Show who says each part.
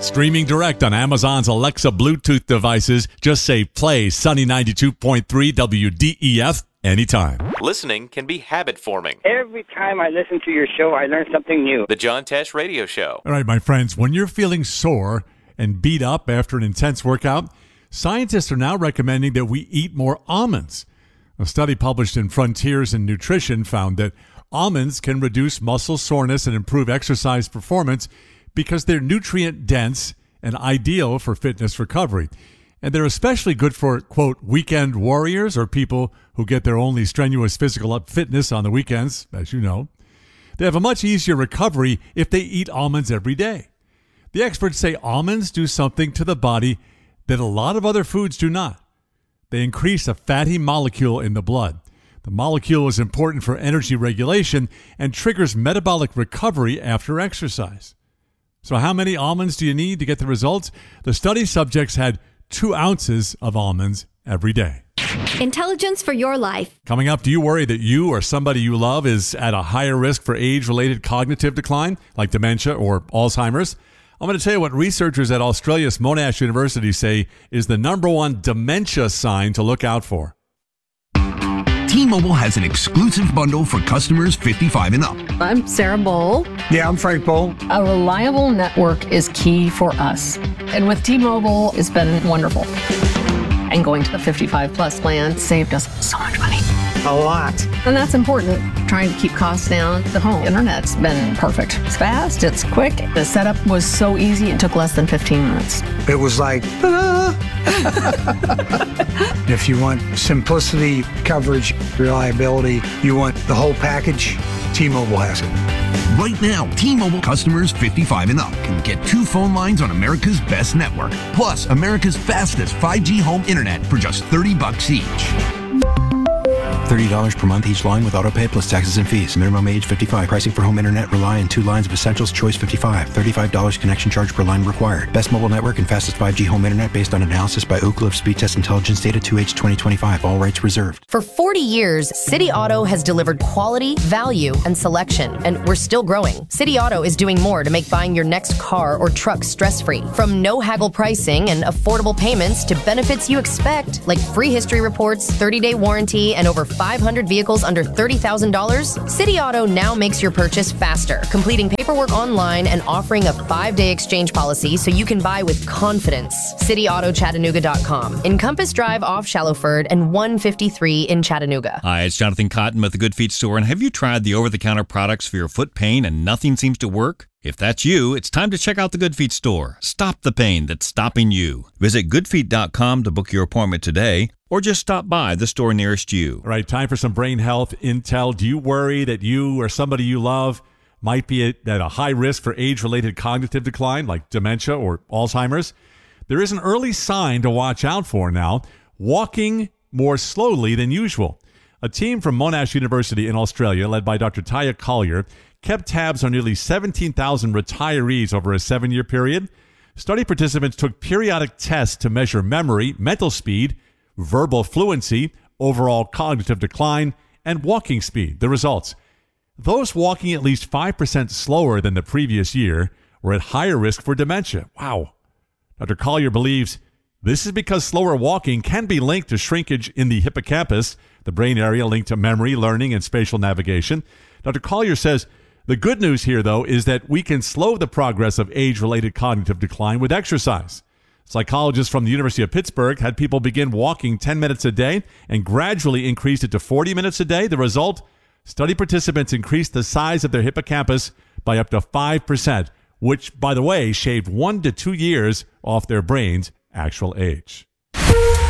Speaker 1: Streaming direct on Amazon's Alexa Bluetooth devices. Just say play Sunny 92.3 WDEF anytime.
Speaker 2: Listening can be habit-forming.
Speaker 3: Every time I listen to your show, I learn something new.
Speaker 2: The John Tesh Radio Show.
Speaker 1: All right, my friends, when you're feeling sore and beat up after an intense workout, scientists are now recommending that we eat more almonds. A study published in Frontiers in Nutrition found that almonds can reduce muscle soreness and improve exercise performance because they're nutrient-dense and ideal for fitness recovery. And they're especially good for, quote, weekend warriors or people who get their only strenuous physical fitness on the weekends, as you know. They have a much easier recovery if they eat almonds every day. The experts say almonds do something to the body that a lot of other foods do not. They increase a fatty molecule in the blood. The molecule is important for energy regulation and triggers metabolic recovery after exercise. So how many almonds do you need to get the results? The study subjects had 2 ounces of almonds every day.
Speaker 4: Intelligence for your life.
Speaker 1: Coming up, do you worry that you or somebody you love is at a higher risk for age-related cognitive decline, like dementia or Alzheimer's? I'm going to tell you what researchers at Australia's Monash University say is the #1 dementia sign to look out for.
Speaker 5: T-Mobile has an exclusive bundle for customers 55 and up.
Speaker 6: I'm Sarah Bowl.
Speaker 7: Yeah, I'm Frank Bowl.
Speaker 6: A reliable network is key for us. And with T-Mobile, it's been wonderful. And going to the 55 plus plan saved us so much money.
Speaker 7: A lot.
Speaker 6: And that's important. Trying to keep costs down. The home internet's been perfect. It's fast, it's quick. The setup was so easy, it took less than 15 minutes.
Speaker 7: It was like, If you want simplicity, coverage, reliability, you want the whole package, T-Mobile has it.
Speaker 5: Right now, T-Mobile customers 55 and up can get 2 phone lines on America's best network, plus America's fastest 5G home internet for just $30 each.
Speaker 8: $30 per month each line with autopay plus taxes and fees. Minimum age 55. Pricing for home internet rely on 2 lines of essentials. Choice 55. $35 connection charge per line required. Best mobile network and fastest 5G home internet based on analysis by Ookla of Speed Test Intelligence data 2H 2025. All rights reserved.
Speaker 9: For 40 years, City Auto has delivered quality, value, and selection, and we're still growing. City Auto is doing more to make buying your next car or truck stress-free. From no haggle pricing and affordable payments to benefits you expect, like free history reports, 30-day warranty, and over 500 vehicles under $30,000, City Auto now makes your purchase faster, completing paperwork online and offering a 5-day exchange policy so you can buy with confidence. CityAutoChattanooga.com. In Compass Drive off Shallowford and 153 in Chattanooga.
Speaker 10: Hi, it's Jonathan Cotton with the Good Feet Store, and have you tried the over-the-counter products for your foot pain and nothing seems to work? If that's you, it's time to check out the Good Feet Store. Stop the pain that's stopping you. Visit goodfeet.com to book your appointment today, or just stop by the store nearest you.
Speaker 1: All right, time for some brain health intel. Do you worry that you or somebody you love might be at a high risk for age-related cognitive decline, like dementia or Alzheimer's? There is an early sign to watch out for now: walking more slowly than usual. A team from Monash University in Australia, led by Dr. Taya Collier, kept tabs on nearly 17,000 retirees over a 7-year period. Study participants took periodic tests to measure memory, mental speed, verbal fluency, overall cognitive decline, and walking speed. The results: those walking at least 5% slower than the previous year were at higher risk for dementia. Wow. Dr. Collier believes this is because slower walking can be linked to shrinkage in the hippocampus, the brain area linked to memory, learning, and spatial navigation. Dr. Collier says the good news here, though, is that we can slow the progress of age-related cognitive decline with exercise. Psychologists from the University of Pittsburgh had people begin walking 10 minutes a day and gradually increased it to 40 minutes a day. The result? Study participants increased the size of their hippocampus by up to 5%, which, by the way, shaved 1 to 2 years off their brain's actual age.